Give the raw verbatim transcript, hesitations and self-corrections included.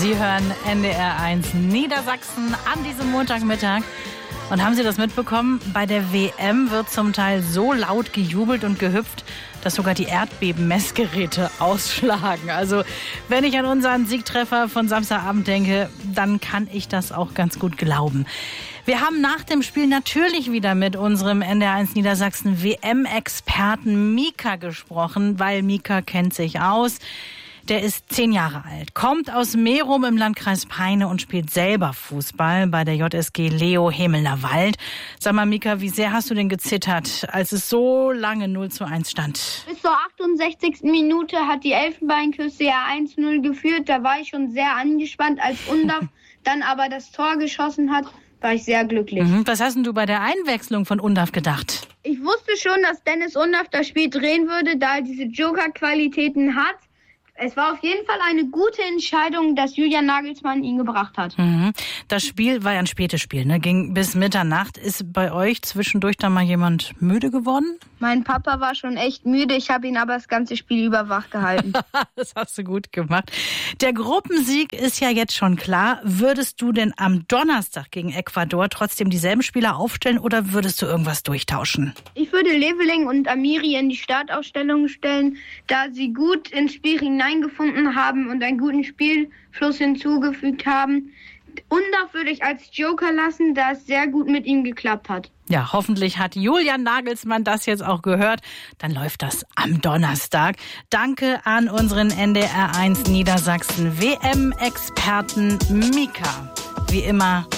Sie hören N D R eins Niedersachsen an diesem Montagmittag. Und haben Sie das mitbekommen? Bei der W M wird zum Teil so laut gejubelt und gehüpft, dass sogar die Erdbeben-Messgeräte ausschlagen. Also wenn ich an unseren Siegtreffer von Samstagabend denke, dann kann ich das auch ganz gut glauben. Wir haben nach dem Spiel natürlich wieder mit unserem N D R eins Niedersachsen W M-Experten Mika gesprochen, weil Mika kennt sich aus. Der ist zehn Jahre alt, kommt aus Merum im Landkreis Peine und spielt selber Fußball bei der J S G Leo Hemelner Wald. Sag mal, Mika, wie sehr hast du denn gezittert, als es so lange null zu eins stand? Bis zur achtundsechzigsten Minute hat die Elfenbeinküste ja eins null geführt. Da war ich schon sehr angespannt, als Undav dann aber das Tor geschossen hat. War ich sehr glücklich. Mhm. Was hast denn du bei der Einwechslung von Undav gedacht? Ich wusste schon, dass Dennis Undav das Spiel drehen würde, da er diese Joker-Qualitäten hat. Es war auf jeden Fall eine gute Entscheidung, dass Julian Nagelsmann ihn gebracht hat. Mhm. Das Spiel war ja ein spätes Spiel, ne? Ging bis Mitternacht. Ist bei euch zwischendurch da mal jemand müde geworden? Mein Papa war schon echt müde. Ich habe ihn aber das ganze Spiel über wach gehalten. Das hast du gut gemacht. Der Gruppensieg ist ja jetzt schon klar. Würdest du denn am Donnerstag gegen Ecuador trotzdem dieselben Spieler aufstellen oder würdest du irgendwas durchtauschen? Ich würde Leveling und Amiri in die Startaufstellung stellen, da sie gut ins Spiel hineingefunden haben und einen guten Spielfluss hinzugefügt haben. Undav würde ich als Joker lassen, da es sehr gut mit ihm geklappt hat. Ja, hoffentlich hat Julian Nagelsmann das jetzt auch gehört. Dann läuft das am Donnerstag. Danke an unseren N D R eins Niedersachsen W M-Experten Mika. Wie immer